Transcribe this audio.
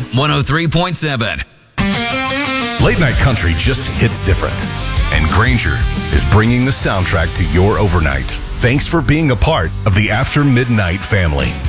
103.7. Late night country just hits different. And Granger is bringing the soundtrack to your overnight. Thanks for being a part of the After Midnight family.